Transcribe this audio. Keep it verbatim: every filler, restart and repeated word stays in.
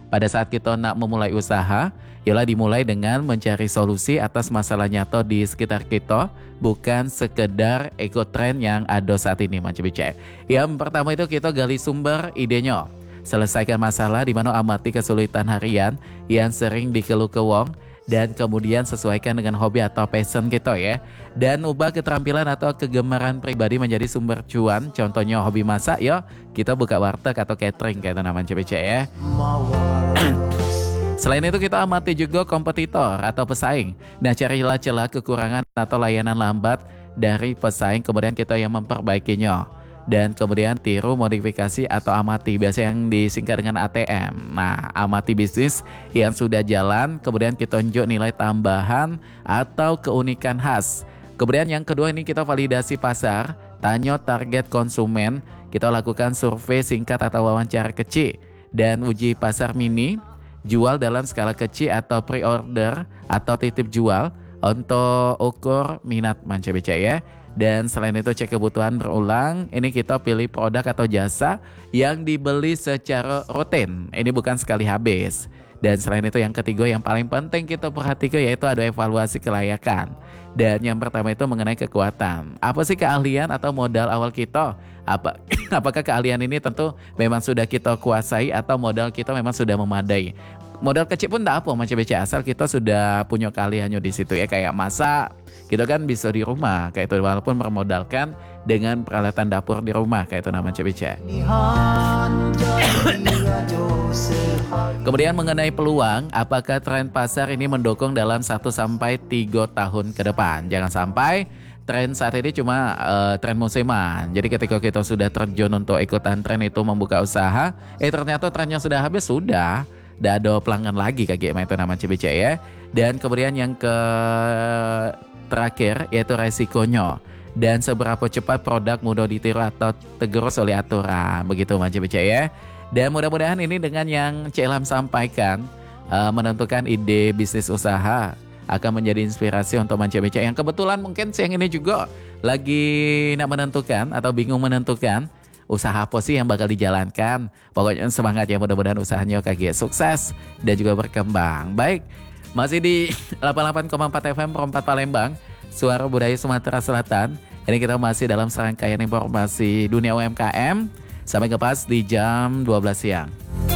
pada saat kita nak memulai usaha, ialah dimulai dengan mencari solusi atas masalah nyata di sekitar kita, bukan sekedar ikut tren yang ada saat ini macam bicara. Yang pertama itu kita gali sumber idenya. Selesaikan masalah di mana amati kesulitan harian yang sering dikeluh ke wong, dan kemudian sesuaikan dengan hobi atau passion kita ya. Dan ubah keterampilan atau kegemaran pribadi menjadi sumber cuan. Contohnya hobi masak ya, kita buka warteg atau catering kayak itu namanya C B C ya. Selain itu kita amati juga kompetitor atau pesaing. Nah, carilah celah kekurangan atau layanan lambat dari pesaing, kemudian kita yang memperbaikinya. Dan kemudian tiru, modifikasi atau amati, biasa yang disingkat dengan A T M. Nah, amati bisnis yang sudah jalan, kemudian kita tunjuk nilai tambahan atau keunikan khas. Kemudian yang kedua ini kita validasi pasar, tanya target konsumen, kita lakukan survei singkat atau wawancara kecil, dan uji pasar mini, jual dalam skala kecil atau pre-order atau titip jual untuk ukur minat manca beca ya. Dan selain itu cek kebutuhan berulang. Ini kita pilih produk atau jasa yang dibeli secara rutin. Ini bukan sekali habis. Dan selain itu yang ketiga yang paling penting kita perhatikan yaitu ada evaluasi kelayakan. Dan yang pertama itu mengenai kekuatan. Apa sih keahlian atau modal awal kita? Apa, apakah keahlian ini tentu memang sudah kita kuasai atau modal kita memang sudah memadai? Modal kecil pun tak apa macam beca, asal kita sudah punya keahliannya di situ ya. Kayak masak, kita kan bisa di rumah kayak itu, walaupun bermodalkan dengan peralatan dapur di rumah kayak itu namanya beca. Kemudian mengenai peluang, apakah tren pasar ini mendukung dalam satu sampai tiga tahun ke depan? Jangan sampai tren saat ini cuma uh, tren musiman. Jadi ketika kita sudah terjun untuk ikutan tren itu membuka usaha, eh ternyata trennya sudah habis, sudah tidak ada pelanggan lagi kayak itu nama C B C ya. Dan kemudian yang ke terakhir yaitu resikonya, dan seberapa cepat produk mudah ditiru atau tergerus oleh aturan, begitu Mas C B C ya. Dan mudah-mudahan ini dengan yang C Ilham sampaikan uh, menentukan ide bisnis usaha akan menjadi inspirasi untuk Mas C B C yang kebetulan mungkin siang ini juga lagi nak menentukan atau bingung menentukan usaha apa sih yang bakal dijalankan. Pokoknya semangat ya, mudah-mudahan usahanya kaki sukses dan juga berkembang. Baik, masih di delapan puluh delapan koma empat F M Perempat Palembang, Suara Budaya Sumatera Selatan. Ini kita masih dalam serangkaian informasi dunia U M K M. Sampai kepas di jam dua belas siang.